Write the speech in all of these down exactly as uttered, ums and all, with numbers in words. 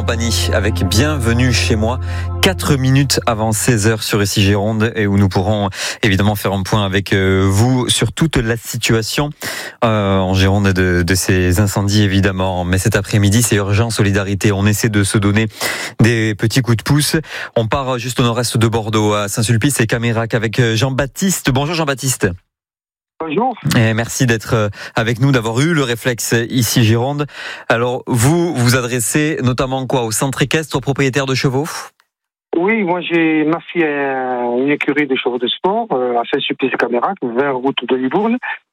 Company avec Bienvenue chez moi, quatre minutes avant seize heures sur Ici Gironde, et où nous pourrons évidemment faire un point avec vous sur toute la situation euh, en Gironde de, de ces incendies évidemment. Mais cet après-midi, c'est urgent solidarité. On essaie de se donner des petits coups de pouce. On part juste au nord-est de Bordeaux, à Saint-Sulpice et Camérac, avec Jean-Baptiste. Bonjour Jean-Baptiste. Bonjour. Et merci d'être avec nous, d'avoir eu le réflexe Ici Gironde. Alors, vous vous adressez notamment quoi, au centre équestre, aux propriétaires de chevaux ? Oui, moi j'ai ma fille a une écurie de chevaux de sport à Saint-Sulpice-Camérac, vingt route de Libourne,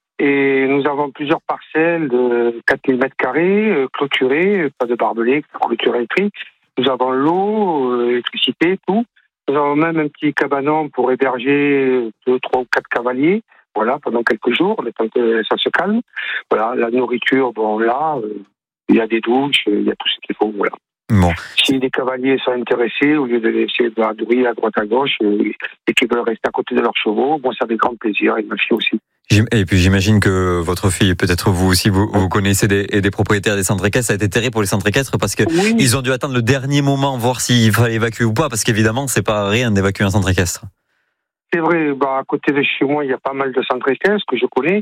et nous avons plusieurs parcelles de quatre mille mètres carrés clôturées, pas de barbelés, clôturées électriques. Nous avons l'eau, l'électricité, tout. Nous avons même un petit cabanon pour héberger deux, trois ou quatre cavaliers. Voilà, pendant quelques jours, le temps que ça se calme. Voilà, la nourriture, bon, là, euh, il y a des douches, il y a tout ce qu'il faut, voilà. Bon. Si les cavaliers sont intéressés, au lieu de laisser de la douille à droite à gauche, euh, et qu'ils veulent rester à côté de leurs chevaux, bon, ça fait grand plaisir, et ma fille aussi. Et puis j'imagine que votre fille, peut-être vous aussi, vous, vous connaissez des, des propriétaires des centres équestres. Ça a été terrible pour les centres équestres parce que oui. Ils ont dû attendre le dernier moment, voir s'il fallait évacuer ou pas, parce qu'évidemment, c'est pas rien d'évacuer un centre équestre. C'est vrai, bah, à côté de chez moi, il y a pas mal de centres équestres que je connais,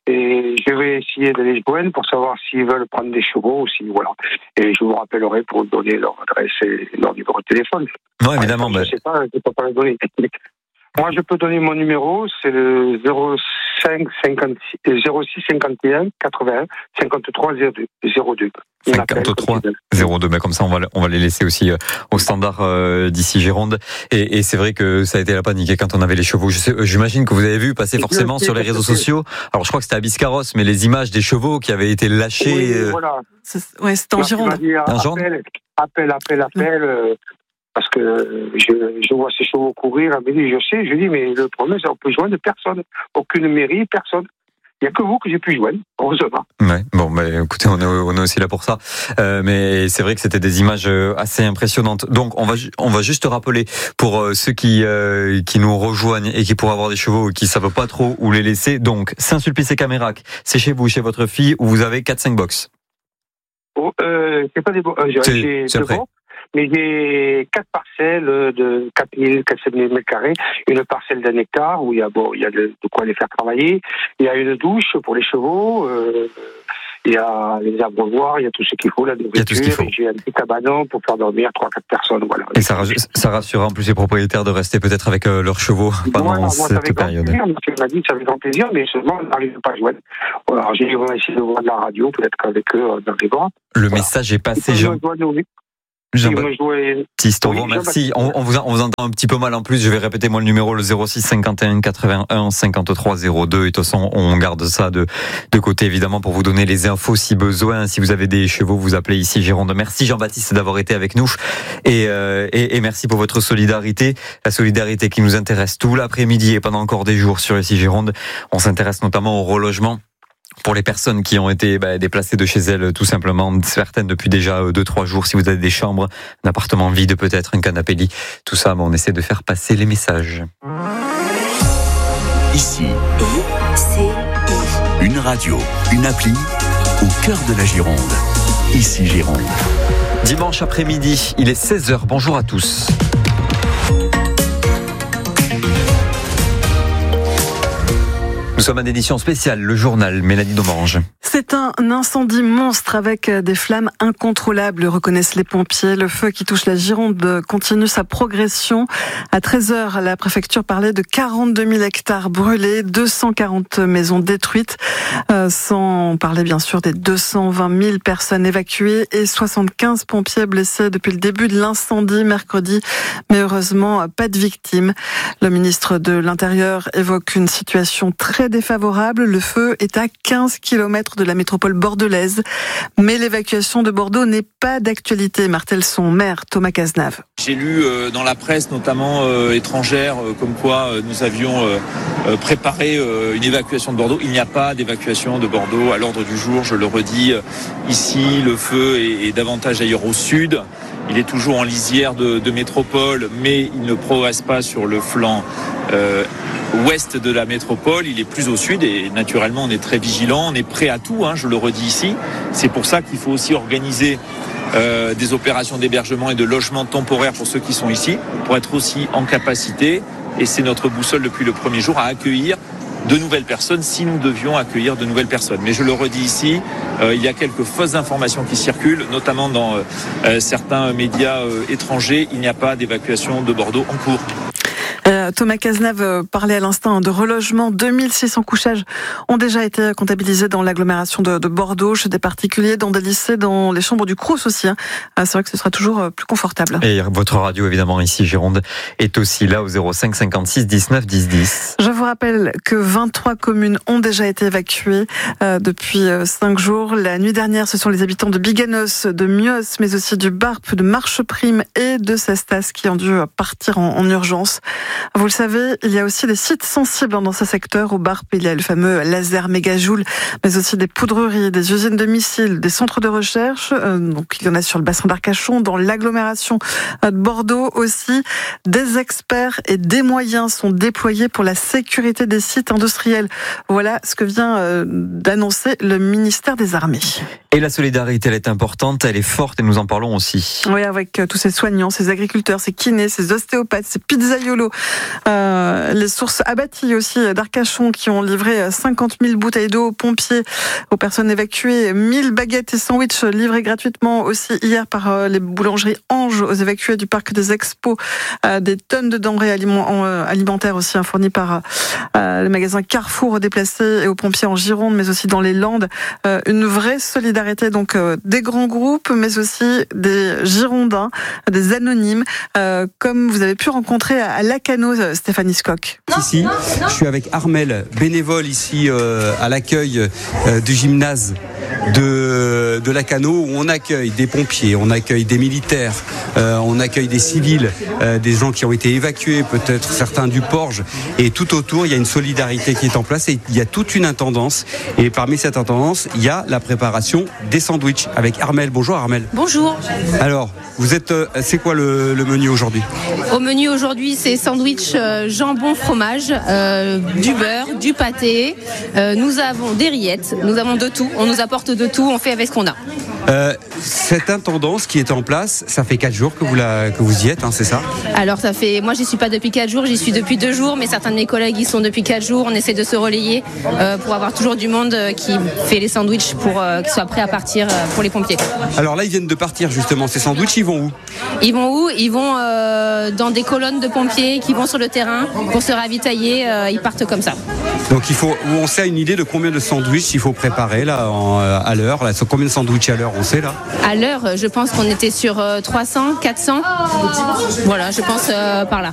et je vais essayer de les joindre pour savoir s'ils veulent prendre des chevaux aussi, voilà. Et je vous rappellerai pour donner leur adresse et leur numéro de téléphone. Non, évidemment. Ouais, bah... Je sais pas, je peux pas le donner. Moi, je peux donner mon numéro, c'est le zéro cinq cinquante-six, zéro six cinquante et un quatre-vingt-un cinquante-trois zéro deux. cinquante-trois zéro deux, mais comme ça on va on va les laisser aussi au standard euh, d'Ici Gironde. Et, et c'est vrai que ça a été la panique quand on avait les chevaux. Je sais, j'imagine que vous avez vu passer forcément sur les réseaux sociaux. Alors je crois que c'était à Biscarros, mais les images des chevaux qui avaient été lâchés. Oui, voilà. C'est, ouais, c'était en Gironde. Appel, appel, appel, appel. Euh, parce que je, je vois ces chevaux courir à midi, je sais, je dis, mais le problème, c'est qu'on peut joindre personne. Aucune mairie, personne. Il n'y a que vous que j'ai pu joindre, heureusement. Ouais, bon, bah, écoutez, on est, on est aussi là pour ça. Euh, mais c'est vrai que c'était des images assez impressionnantes. Donc, on va, on va juste rappeler pour ceux qui, euh, qui nous rejoignent et qui pourraient avoir des chevaux et qui ne savent pas trop où les laisser. Donc, Saint-Sulpice et Camérac, c'est chez vous, chez votre fille, où vous avez quatre cinq box. Oh, euh, c'est pas des box. Euh, c'est, j'ai c'est deux box. Mais j'ai quatre parcelles de quatre mille, quatre mille mètres carrés, une parcelle d'un hectare où il y a bon, il y a de, de quoi les faire travailler. Il y a une douche pour les chevaux. Euh, il y a les abreuvoirs, il y a tout ce qu'il faut, la nourriture. Il y a tout ce qu'il faut. J'ai un petit cabanon pour faire dormir trois quatre personnes, voilà. Et ça, ça rassure en plus les propriétaires de rester peut-être avec euh, leurs chevaux pendant voilà, moi, cette période. Plaisir, monsieur m'a dit que ça avait grand plaisir, mais seulement on n'arrive pas à joindre. Alors j'ai essayé de voir de la radio, peut-être qu'avec eux dans les bras. Le voilà. Message est passé, Jean. Jean-Baptiste, on vous remercie. On, on, vous, on vous entend un petit peu mal en plus. Je vais répéter moi le numéro, le zéro six cinquante et un quatre-vingt-un cinquante-trois zéro deux. Et de toute façon, on garde ça de, de côté évidemment pour vous donner les infos si besoin. Si vous avez des chevaux, vous appelez Ici Gironde. Merci Jean-Baptiste d'avoir été avec nous. Et, euh, et, et merci pour votre solidarité. La solidarité qui nous intéresse tout l'après-midi et pendant encore des jours sur Ici Gironde. On s'intéresse notamment au relogement pour les personnes qui ont été bah, déplacées de chez elles, tout simplement, certaines depuis déjà deux trois jours. Si vous avez des chambres, un appartement vide peut-être, un canapé lit, tout ça, bah, on essaie de faire passer les messages. Ici, I, une radio, une appli, au cœur de la Gironde. Ici Gironde. Dimanche après-midi, il est seize heures. Bonjour à tous. Nous sommes à l'édition spéciale, le journal Mélanie Domange. C'est un incendie monstre avec des flammes incontrôlables, reconnaissent les pompiers. Le feu qui touche la Gironde continue sa progression. À treize heures, la préfecture parlait de quarante-deux mille hectares brûlés, deux cent quarante maisons détruites, euh, sans parler bien sûr des deux cent vingt mille personnes évacuées et soixante-quinze pompiers blessés depuis le début de l'incendie mercredi. Mais heureusement, pas de victimes. Le ministre de l'Intérieur évoque une situation très défavorable. Le feu est à quinze kilomètres de la métropole bordelaise. Mais l'évacuation de Bordeaux n'est pas d'actualité, martèle son maire Thomas Cazenave. J'ai lu euh, dans la presse, notamment euh, étrangère, euh, comme quoi euh, nous avions euh, euh, préparé euh, une évacuation de Bordeaux. Il n'y a pas d'évacuation de Bordeaux à l'ordre du jour, je le redis. Euh, ici, le feu est, est davantage ailleurs au sud. Il est toujours en lisière de, de métropole, mais il ne progresse pas sur le flanc euh, ouest de la métropole. Il est plus au sud et naturellement on est très vigilant, on est prêt à tout, hein, je le redis ici. C'est pour ça qu'il faut aussi organiser euh, des opérations d'hébergement et de logement temporaire pour ceux qui sont ici, pour être aussi en capacité, et c'est notre boussole depuis le premier jour, à accueillir de nouvelles personnes si nous devions accueillir de nouvelles personnes. Mais je le redis ici, euh, il y a quelques fausses informations qui circulent, notamment dans euh, certains médias euh, étrangers. Il n'y a pas d'évacuation de Bordeaux en cours. Euh, Thomas Cazenave parlait à l'instant de relogement. deux mille six cents couchages ont déjà été comptabilisés dans l'agglomération de, de Bordeaux, chez des particuliers, dans des lycées, dans les chambres du Crous aussi. Hein. C'est vrai que ce sera toujours plus confortable. Et votre radio, évidemment, ici, Gironde, est aussi là au zéro cinq cinquante-six dix-neuf dix dix. Je vous rappelle que vingt-trois communes ont déjà été évacuées euh, depuis cinq jours. La nuit dernière, ce sont les habitants de Biganos, de Mios, mais aussi du Barp, de Marcheprime et de Cestas qui ont dû partir en, en urgence. Vous le savez, il y a aussi des sites sensibles dans ce secteur. Au Barp, il y a le fameux laser mégajoule, mais aussi des poudreries, des usines de missiles, des centres de recherche. Euh, donc il y en a sur le bassin d'Arcachon, dans l'agglomération de Bordeaux aussi. Des experts et des moyens sont déployés pour la sécurité des sites industriels. Voilà ce que vient euh, d'annoncer le ministère des Armées. Et la solidarité, elle est importante, elle est forte et nous en parlons aussi. Oui, avec euh, tous ces soignants, ces agriculteurs, ces kinés, ces ostéopathes, ces pizzaiolos, euh, les sources abatties aussi d'Arcachon qui ont livré cinquante mille bouteilles d'eau aux pompiers, aux personnes évacuées, mille baguettes et sandwichs livrés gratuitement aussi hier par euh, les boulangeries Ange aux évacués du parc des Expos, euh, des tonnes de denrées aliment, euh, alimentaires aussi hein, fournies par euh, les magasins Carrefour aux déplacés et aux pompiers en Gironde, mais aussi dans les Landes. Euh, une vraie solidarité donc euh, des grands groupes, mais aussi des Girondins, des anonymes, euh, comme vous avez pu rencontrer à, à Lacano, Stéphanie Scocq. Ici, je suis avec Armel, bénévole ici euh, à l'accueil euh, du gymnase de, de Lacano, où on accueille des pompiers, on accueille des militaires, euh, on accueille des civils, euh, des gens qui ont été évacués, peut-être certains du Porge, et tout autour il y a une solidarité qui est en place et il y a toute une intendance, et parmi cette intendance il y a la préparation des sandwichs avec Armel. Bonjour Armel. Bonjour. Alors, vous êtes, euh, c'est quoi le, le menu aujourd'hui ? Au menu aujourd'hui, c'est sandwich euh, jambon fromage, euh, du beurre, du pâté. Euh, nous avons des rillettes, nous avons de tout. On nous apporte de tout, on fait avec ce qu'on a. Euh, cette intendance qui est en place, ça fait quatre jours que vous, la, que vous y êtes, hein, c'est ça ? Alors ça fait, moi j'y suis pas depuis quatre jours, j'y suis depuis deux jours, mais certains de mes collègues y sont depuis quatre jours. On essaie de se relayer euh, pour avoir toujours du monde euh, qui fait les sandwichs pour euh, qu'ils soient prêts à partir euh, pour les pompiers. Alors là, ils viennent de partir justement. Ces sandwichs, ils vont où ? Ils vont où ? Ils vont euh, dans des colonnes de pompiers qui vont sur le terrain pour se ravitailler. Euh, ils partent comme ça. Donc il faut, on sait une idée de combien de sandwichs il faut préparer là en, à l'heure. Là, combien de sandwichs à l'heure, on sait là ? À l'heure, je pense qu'on était sur trois cents, quatre cents. Voilà, je pense euh, par là.